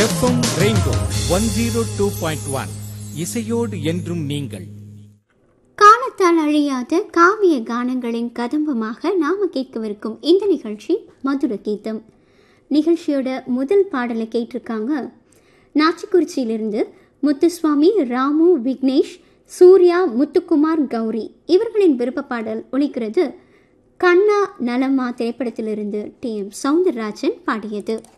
FM rainbow 102.1 இசையோடு என்றும் நீங்கள். காலத்தால் அழியாத காவிய கானங்களின் கதம்பமாக நாம கேட்கவிருக்கும் இந்த நிகழ்ச்சி மதுர கீதம். நிகழ்ச்சியோட முதல் பாடலை கேட்டிருக்காங்க நாச்சிக்குறிச்சியிலிருந்து முத்துசுவாமி, ராமு, விக்னேஷ், சூர்யா, முத்துக்குமார், கௌரி. இவர்களின் விருப்ப பாடல் ஒலிக்கிறது. கண்ணா நலமா திரைப்படத்திலிருந்து டி.எம். சௌந்தரராஜன் பாடியது.